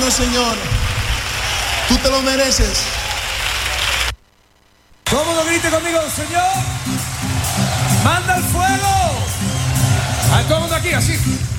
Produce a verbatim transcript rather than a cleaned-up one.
bueno, Señor. Tú te lo mereces. Cómodo, grite conmigo, Señor. Manda el fuego. Al cómodo aquí, así.